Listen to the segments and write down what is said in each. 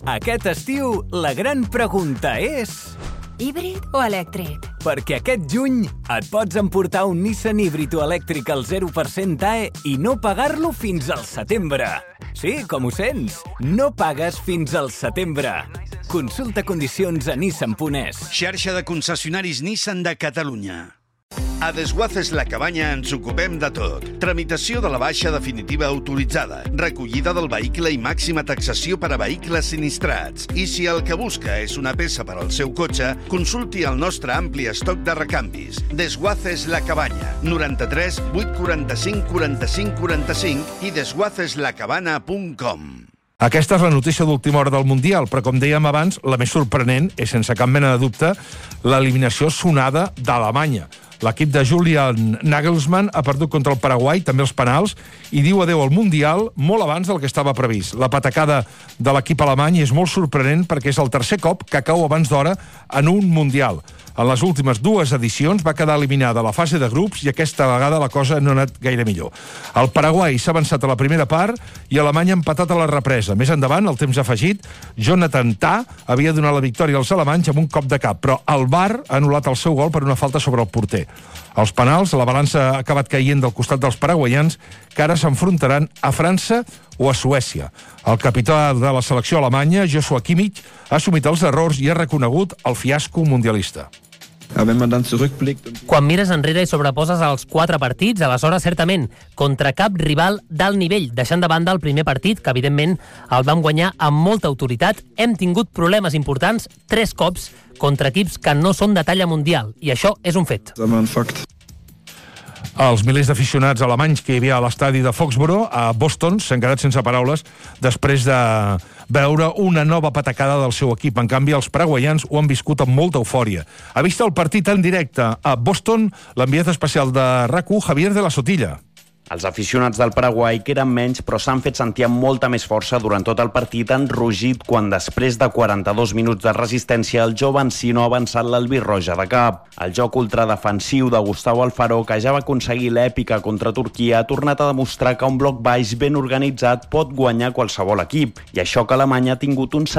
Aquest estiu, la gran pregunta és... Híbrid o elèctric? Perquè aquest juny et pots emportar un Nissan híbrid o elèctric al 0% AE i no pagar-lo fins al setembre. Sí, com ho sents, no pagues fins al setembre. Consulta condicions a nissan.es. Xarxa de concessionaris Nissan de Catalunya. A Desguaces La Cabanya ens ocupem de tot. Tramitació de la baixa definitiva autoritzada, recollida del vehicle i màxima taxació per a vehicles sinistrats. I si el que busca és una peça per al seu cotxe, consulti el nostre ampli estoc de recanvis. Desguaces La Cabanya, 93 845 45 45 i desguaceslacabana.com. Aquesta és la notícia d'última hora del Mundial, però com dèiem abans, la més sorprenent és, sense cap mena de dubte, l'eliminació sonada d'Alemanya. L'equip de Julian Nagelsmann ha perdut contra el Paraguai, també els penals, i diu adeu al Mundial molt abans del que estava previst. La patacada de l'equip alemany és molt sorprenent perquè és el tercer cop que cau abans d'hora en un Mundial. En les últimes dues edicions va quedar eliminada a la fase de grups i aquesta vegada la cosa no ha anat gaire millor. El Paraguai s'ha avançat a la primera part i Alemanya ha empatat a la represa. Més endavant, al temps afegit, Jonathan Tah havia donat la victòria als alemanys amb un cop de cap, però el VAR ha anul·lat el seu gol per una falta sobre el porter. Els penals, la balança ha acabat caient del costat dels paraguaians, que ara s'enfrontaran a França o a Suècia. El capità de la selecció alemanya, Joshua Kimmich, ha assumit els errors i ha reconegut el fiasco mundialista. Quan mires enrere i sobreposes els 4 partits, aleshores, certament, contra cap rival d'alt nivell, deixant de banda el primer partit, que evidentment el vam guanyar amb molta autoritat, hem tingut problemes importants 3 cops contra equips que no són de talla mundial, i això és un fet. Els milers d'aficionats alemanys que hi havia a l'estadi de Foxborough, a Boston, s'han quedat sense paraules després de veure una nova patacada del seu equip. En canvi, els paraguaians ho han viscut amb molta eufòria. Ha vist el partit en directe a Boston l'enviat especial de RAC1, Javier de la Sotilla. Els aficionats del Paraguai, que eren menys, però s'han fet sentir amb molta més força durant tot el partit, han rugit quan, després de 42 minuts de resistència, el jove Encino ha avançat l'albirroja de cap. El joc ultradefensiu de Gustavo Alfaro, que ja va aconseguir l'èpica contra Turquia, ha tornat a demostrar que un bloc baix ben organitzat pot guanyar qualsevol equip. I això que Alemanya ha tingut un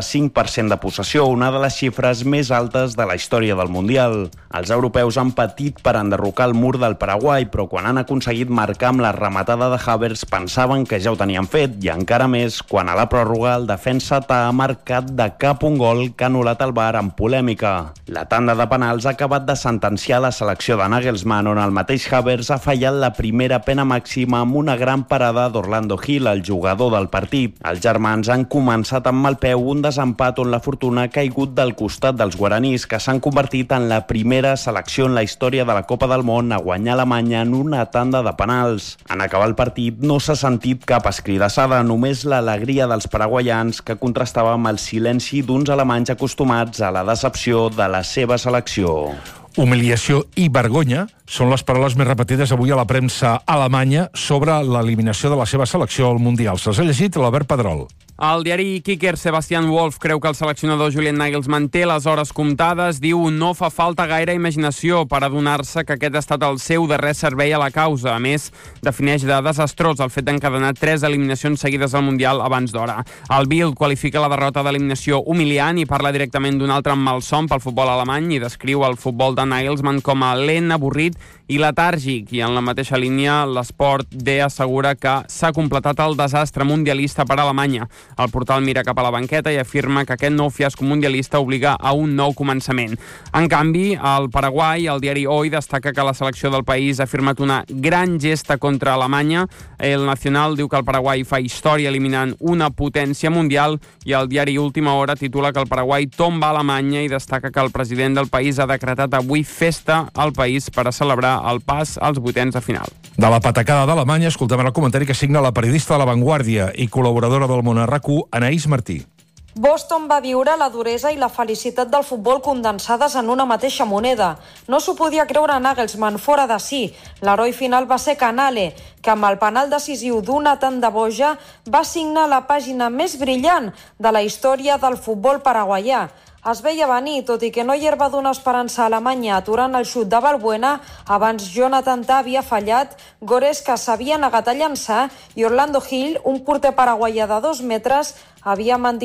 75% de possessió, una de les xifres més altes de la història del Mundial. Els europeus han patit per enderrocar el mur del Paraguai, però quan han aconseguit marcar amb la rematada de Havertz pensaven que ja ho tenien fet, i encara més quan a la pròrroga el defensa Tah ha marcat de cap un gol que ha anul·lat el VAR amb polèmica. La tanda de penals ha acabat de sentenciar la selecció de Nagelsmann, on el mateix Havertz ha fallat la primera pena màxima amb una gran parada d'Orlando Hill, el jugador del partit. Els germans han començat amb mal peu un desempat on la fortuna ha caigut del costat dels guaranís, que s'han convertit en la primera selecció en la història de la Copa del Món a guanyar Alemanya en una tanda de penals. En acabar el partit no s'ha sentit cap escridassada, només l'alegria dels paraguaians, que contrastava amb el silenci d'uns alemanys acostumats a la decepció de la seva selecció. Humiliació i vergonya són les paraules més repetides avui a la premsa alemanya sobre l'eliminació de la seva selecció al Mundial. Se'ls ha llegit l'Albert Pedrol. El diari Kicker, Sebastian Wolf, creu que el seleccionador Julian Nagelsmann té les hores comptades. Diu no fa falta gaire imaginació per adonar-se que aquest ha estat el seu darrer servei a la causa. A més, defineix de desastrós el fet d'encadenar 3 eliminacions seguides al Mundial abans d'hora. El Bild qualifica la derrota d'eliminació humiliant i parla directament d'un altre malson pel futbol alemany i descriu el futbol de Nagelsmann com a lent, avorrit i letàrgic. I en la mateixa línia, l'Esport D assegura que s'ha completat el desastre mundialista per a Alemanya. El portal mira cap a la banqueta i afirma que aquest nou fiasco mundialista obliga a un nou començament. En canvi, al Paraguai, el diari Hoy destaca que la selecció del país ha firmat una gran gesta contra Alemanya. El Nacional diu que el Paraguai fa història eliminant una potència mundial i el diari Última Hora titula que el Paraguai tomba Alemanya i destaca que el president del país ha decretat avui festa al país per a celebrar el pas als vuitens de final. De la patacada d'Alemanya, escoltem el comentari que signa la periodista de La Vanguardia i col·laboradora del Món a RAC1, Anaïs Martí. Boston va viure la duresa i la felicitat del futbol condensades en una mateixa moneda. No s'ho podia creure Nagelsmann, fora de si. L'heroi final va ser Canale, que amb el penal decisiu d'una tant de boja va signar la pàgina més brillant de la història del futbol paraguaià. Es veia venir, tot i que no hi va donar esperança a Alemanya aturant el xut de Balbuena. Abans Jonathan Tah havia fallat, Goretzka s'havia negat a llançar i Orlando Hill, un porter paraguaià de 2 metres, havia mantingut